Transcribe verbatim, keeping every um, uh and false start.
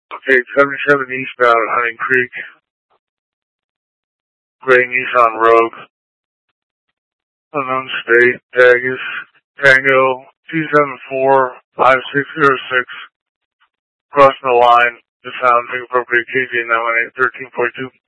Okay, seventy-seven eastbound at Hunting Creek. Gray Nissan Rogue. Unknown state. Tag is Tango two seven four five six zero six. Crossing the line. Just found appropriate K J nine one eight thirteen point two.